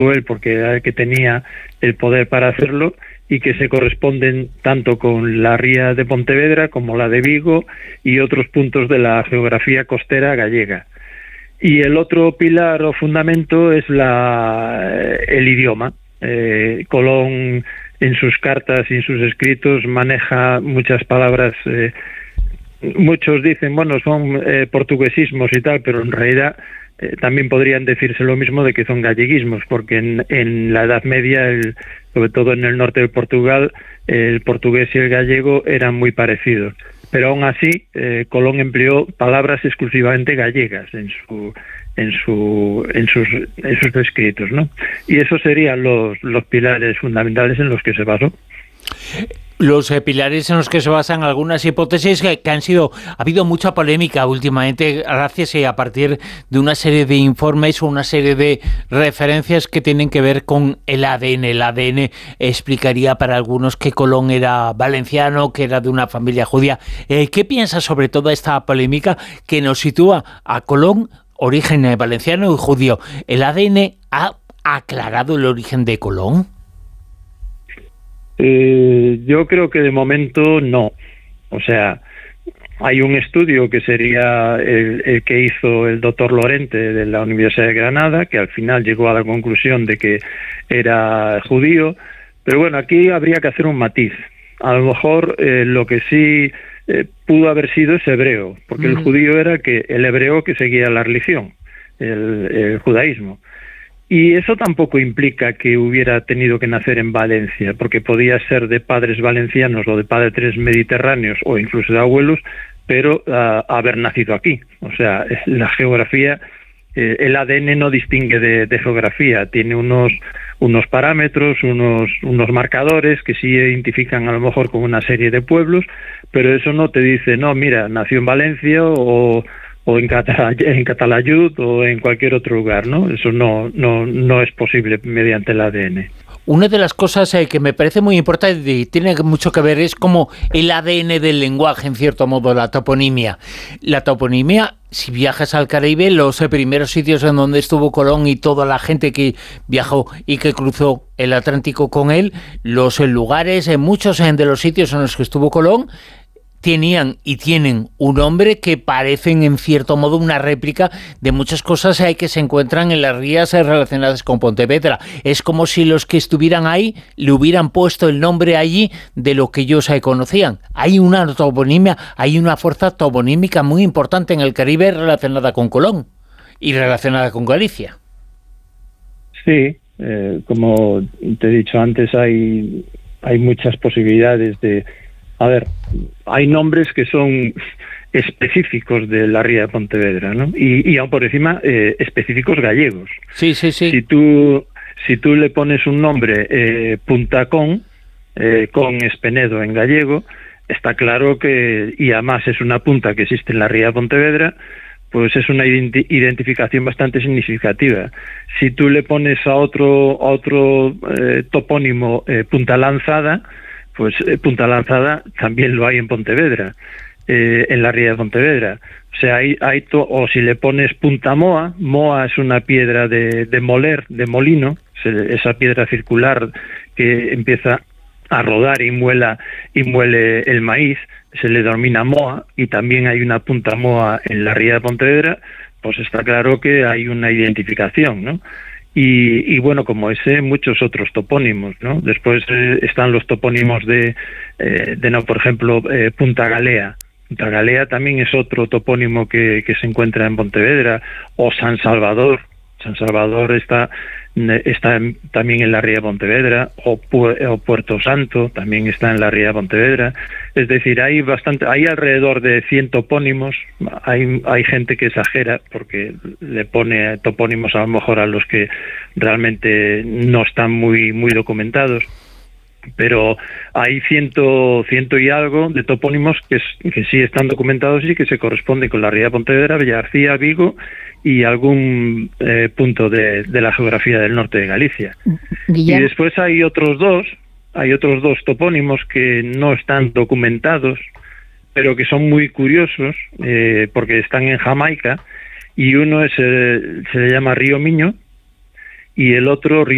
él porque era el que tenía el poder para hacerlo, y que se corresponden tanto con la ría de Pontevedra como la de Vigo y otros puntos de la geografía costera gallega. Y el otro pilar o fundamento es el idioma. Colón en sus cartas y en sus escritos maneja muchas palabras, muchos dicen, bueno, son portuguesismos y tal, pero en realidad también podrían decirse lo mismo de que son galleguismos, porque en la Edad Media, sobre todo en el norte de Portugal, el portugués y el gallego eran muy parecidos. Pero aún así, Colón empleó palabras exclusivamente gallegas en sus escritos, ¿no? Y esos serían los pilares fundamentales en los que se basó. Los pilares en los que se basan algunas hipótesis que ha habido mucha polémica últimamente gracias a partir de una serie de informes o una serie de referencias que tienen que ver con el ADN. El ADN explicaría para algunos que Colón era valenciano, que era de una familia judía. ¿Qué piensas sobre toda esta polémica que nos sitúa a Colón, origen valenciano y judío? ¿El ADN ha aclarado el origen de Colón? Yo creo que de momento no. O sea, hay un estudio que sería el que hizo el doctor Lorente de la Universidad de Granada, que al final llegó a la conclusión de que era judío, pero bueno, aquí habría que hacer un matiz. A lo mejor lo que sí pudo haber sido es hebreo, porque el judío era el hebreo que seguía la religión, el judaísmo. Y eso tampoco implica que hubiera tenido que nacer en Valencia, porque podía ser de padres valencianos o de padres mediterráneos o incluso de abuelos, pero haber nacido aquí. O sea, la geografía, el ADN no distingue de geografía, tiene unos parámetros, unos marcadores que sí identifican a lo mejor con una serie de pueblos, pero eso no te dice, no, mira, nació en Valencia o en Catalayud o en cualquier otro lugar, ¿no? Eso no es posible mediante el ADN. Una de las cosas que me parece muy importante y tiene mucho que ver es como el ADN del lenguaje, en cierto modo, la toponimia. La toponimia, si viajas al Caribe, los primeros sitios en donde estuvo Colón y toda la gente que viajó y que cruzó el Atlántico con él, los lugares, muchos de los sitios en los que estuvo Colón, tenían y tienen un nombre que parecen en cierto modo una réplica de muchas cosas que se encuentran en las rías relacionadas con Pontevedra. Es como si los que estuvieran ahí le hubieran puesto el nombre allí de lo que ellos conocían. Hay una toponimia, hay una fuerza toponímica muy importante en el Caribe relacionada con Colón y relacionada con Galicia. Sí, como te he dicho antes, hay muchas posibilidades de... A ver, hay nombres que son específicos de la ría de Pontevedra, ¿no? Y aún por encima, específicos gallegos. Sí. Si tú le pones un nombre, Punta Con es Penedo en gallego, está claro que, y además es una punta que existe en la ría de Pontevedra, pues es una identificación bastante significativa. Si tú le pones a otro topónimo, Punta Lanzada, pues Punta Lanzada también lo hay en Pontevedra, en la ría de Pontevedra. O sea, o si le pones Punta Moa, Moa es una piedra de moler, de molino, esa piedra circular que empieza a rodar y muele el maíz, se le denomina Moa, y también hay una Punta Moa en la ría de Pontevedra, pues está claro que hay una identificación, ¿no? Y bueno, como ese, muchos otros topónimos, ¿no? Después están los topónimos por ejemplo, Punta Galea. Punta Galea también es otro topónimo que se encuentra en Pontevedra, o San Salvador. San Salvador está también en la ría de Pontevedra, o Puerto Santo también está en la ría de Pontevedra. Es decir, hay alrededor de 100 topónimos. Hay gente que exagera porque le pone topónimos a lo mejor a los que realmente no están muy documentados, pero hay ciento y algo de topónimos que sí están documentados y que se corresponden con la ría de Pontevedra, Villagarcía, Vigo y algún punto de la geografía del norte de Galicia. Guillermo. Y después hay otros dos topónimos que no están documentados, pero que son muy curiosos porque están en Jamaica, y uno se le llama Río Miño y el otro Río